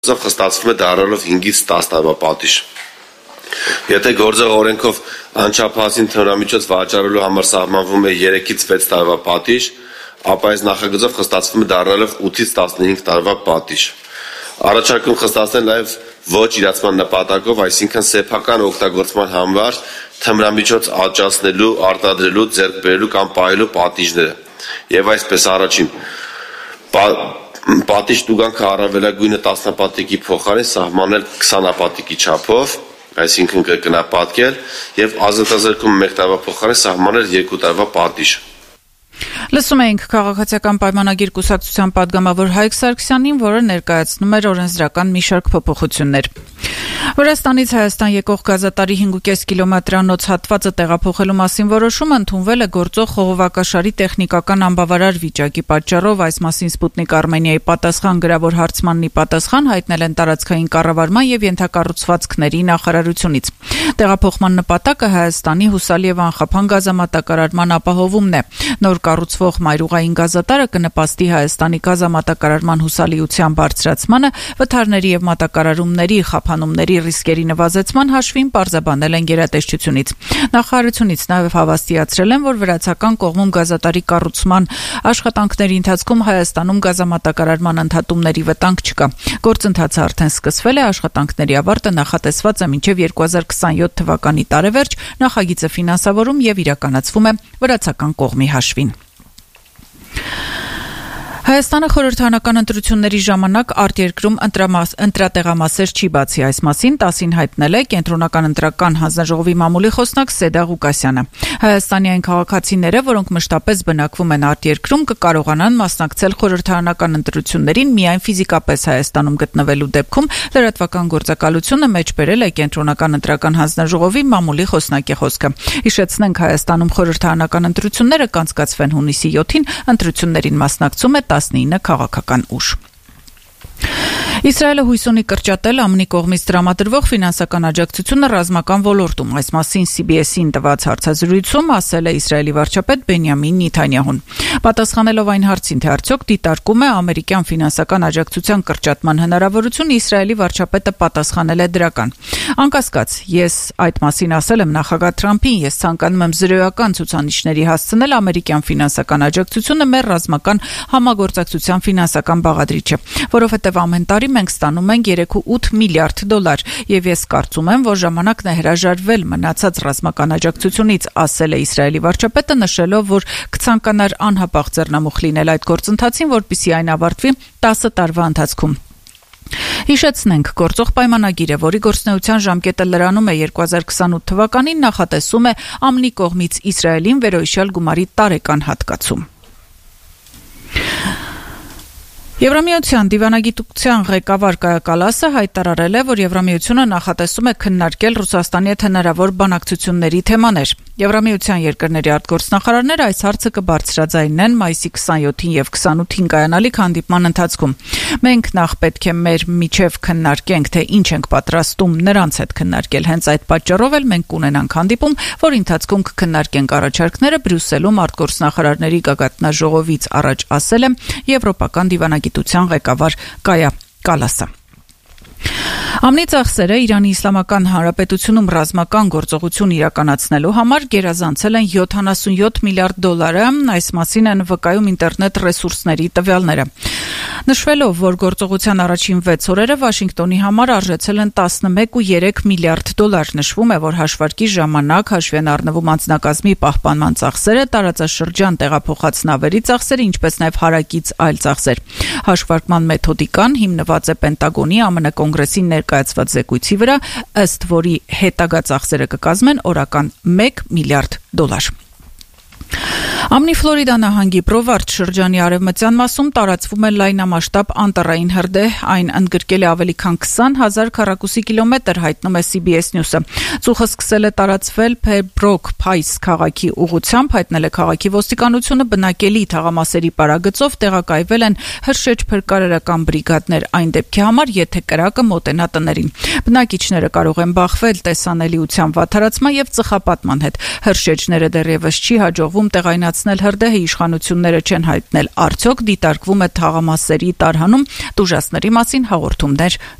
Խստացվում է դառնալով 5-ից 10 տարվա պատիժ։ Եթե գործող օրենքով անչափահասին թմրամիջոց վաճառելու համար սահմանվում է 3-ից 6 տարվա պատիժ, ապա այս նախագծով խստացվում է դառնալով 8-ից 15 տարվա պատիժ։ Առաջարկում խստացնել նաև ոչ իրացման նպատակով, այսինքն սեփական օգտագործման համար թմրամիջոց աճացնելու, արտադրելու, ձեռք բերելու կամ պահելու պատիժները։ Եվ այսպես առաջին պատիժ տուգանքը առավելագույնը 10 պատիկի փոխարեն սահմանել 20 պատիկի չափով, այսինքն կրկնապատկել, եւ ազատազրկում 1 տարվա փոխարեն սահմանել 2 տարվա պատիժ։ Լսում էինք քաղաքացիական պայմանագիր կուսակցության падգամավոր Հայկ Սարգսյանին, որը ներկայացնում էր օրենսդրական մի շարք փոփոխություններ։ Վրաստանից Հայաստան եկող գազատարի 5.5 կիլոմետրանոց հատվածը տեղափոխելու մասին որոշումը ընդունվել է գործող խողովակաշարի տեխնիկական անբավարար վիճակի պատճառով։ Այս մասին Սպուտնիկ Արմենիայի պատասխան գրավոր հարցմանն ի պատասխան հայտնել են տարածքային կառավարման եւ ենթակառուցվածքների նախարարությունից։ Տեղափոխման նպատակը Հայաստանի հուսալի եւ անխափան գազամատակարարման ապահովումն է։ Նոր կառուցվող մայրուղային գազատարը կնպաստի Հայաստանի գազամատակարարման հուսալիության բարձրացմանը, վթարների եւ մատակարարումների, խափանումների ռիսկերի նվազեցման հաշվին պարզաբանել են գերատեսչությունից։ Նախարարությունից նաև հավաստիացրել են, որ վրացական կողմում գազատարի կառուցման աշխատանքների ընթացքում Հայաստանում գազամատակարարման ընդհատումների վտանգ չկա։ Գործընթացը արդեն սկսվել է, աշխատանքների ավարտը նախատեսված է մինչև 2027 թվականի տարեվերջ, նախագիծը ֆինանսավորում եւ իրականացվում է վրացական կողմի հաշվին։ Հայաստանը խորհրդարանական ընտրությունների ժամանակ արտերկրում ընտրատեղամասեր չի բացի, այս մասին 10-ին հայտնել է Կենտրոնական ընտրական հանձնաժողովի մամուլի խոսնակ Սեդա Ղուկասյանը։ Հայաստանի այն քաղաքացիները, որոնք մշտապես բնակվում են արտերկրում, կկարողանան մասնակցել խորհրդարանական ընտրություններին միայն ֆիզիկապես Հայաստանում գտնվելու դեպքում, լրատվական գործակալությունը մեջբերել է Կենտրոնական ընտրական հանձնաժողովի մամուլի խոսնակի խոսքը։ Հիշեցնենք, Հայաստանում խորհրդարանական ընտրությունները կանցկացվեն հունիսի 7-ին, ընտրություններին մասնակցում է 19 քաղաքական ուժ։ Իսրայելը հույս ունի կրճատել ԱՄՆ-ի կողմից տրամադրվող ֆինանսական աջակցությունը ռազմական ոլորտում։ Այս մասին CBS-ին տված հարցազրույցում ասել է Իսրայելի վարչապետ Բենյամին Նեթանյահուն։ Պատասխանելով այն հարցին, թե արդյոք դիտարկում է ամերիկյան ֆինանսական աջակցության կրճատման հնարավորություն, Իսրայելի վարչապետը պատասխանել է դրական։ Անկասկած, ես այդ մասին ասել եմ նախագահ Թրամփին, ես ցանկանում եմ զրոյական ցուցանիշների հասցնել ամերիկյան ֆինանսական աջակցությունը մեր ռազմական համագործակցության ֆինանսական բաղադրիչը, որովհետև ամեն տարի մենք ստանում ենք 3.8 միլիարդ դոլար, եւ ես կարծում եմ, որ ժամանակն է հրաժարվել մնացած ռազմական աջակցությունից, ասել է Իսրայելի վարչապետը, նշելով, որ կցանկանար անհապաղ ձեռնամուխ լինել այդ գործընթացին, որպեսզի այն ավարտվի 10 տարվա ընթացքում։ Հիշեցնենք, գործող պայմանագիրը, որի գործնեության ժամկետը լրանում է 2028 թվականին, նախատեսում է ԱՄՆ-ի կողմից Իսրայելին վերոհիշյալ գումարի տարեկան հատկացում։ Եվրամիության դիվանագիտության ղեկավար Կայա Կալասը հայտարարել է, որ Եվրամիությունը նախատեսում է քննարկել Ռուսաստանի հետ հնարավոր բանակցությունների թեմաներ։ Եվրամիության երկրների արտգործնախարարները այս հարցը կբարձրաձայնեն մայիսի 27-ին եւ 28-ին կայանալիք հանդիպման ընթացքում։ Մենք նախ պետք է մեր միջև քննարկենք, թե ինչ ենք պատրաստում նրանց հետ քննարկել։ Հենց այդ պատճառով էլ մենք կունենանք հանդիպում, որի ընթացքում կքննարկենք առաջարկները Բրյուսելում արտգործնախարարների գագաթնաժողովից առաջ, ասել է Եվրոպական դիվանագիտության ղեկավար Կայա Կալասը։ ԱՄՆ-ի ծախսերը Իրանի Իսլամական Հանրապետությունում ռազմական գործողություն իրականացնելու համար գերազանցել են 77 միլիարդ դոլարը, այս մասին են վկայում ինտերնետ ռեսուրսների տվյալները։ Նշվելով, որ գործողության առաջին 6 օրերը Վաշինգտոնի համար արժեցել են 11.3 միլիարդ դոլար, նշվում է, որ հաշվարկի ժամանակ հաշվի են առնվում անձնակազմի պահպանման ծախսերը, տարածաշրջան տեղափոխած նավերի ծախսերը, ինչպես նաև հարակից այլ ծախսեր։ Հաշվարկման մեթոդիկան հիմնված է Պենտագոնի ԱՄՆ կոնգրեսին ներկայացված զեկույցի վրա, ըստ որի հետագա ծախսերը կկազմեն օրական 1 միլիարդ դոլար։ ԱՄՆ-ի Ֆլորիդա նահանգի Բրովարդ շրջանի արևմտյան մասում տարածվում է լայնամասշտաբ անտառային հրդեհ, այն ընդգրկել է ավելի քան 20,000 քառակուսի կիլոմետր, հայտնում է CBS News-ը։ Ծուխը սկսել է տարածվել Փեբրոք Փայս քաղաքի ուղղությամբ, հայտնել է քաղաքի ոստիկանությունը, բնակելի թաղամասերի պարագծով տեղակայվել են հրշեջ-փրկարարական բրիգադներ այն դեպքի համար, եթե կրակը մոտենա տներին։ Բնակիչները կարող են բախվել տեսանելիության վատթարացման եւ ծխապատման հետ։ Հրշեջները դեռևս չի հաջողվում հրահրվում տեղայնացնել հրդեհը, իշխանությունները չեն հայտնել արդյոք դիտարկվում է թաղամասերի տարհանում, տուժածների մասին հաղորդումներ